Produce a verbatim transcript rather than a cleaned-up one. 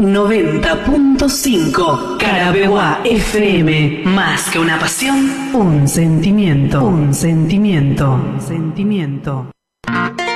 noventa punto cinco Carabeguá F M. Más que una pasión, un sentimiento. Un sentimiento. Un sentimiento.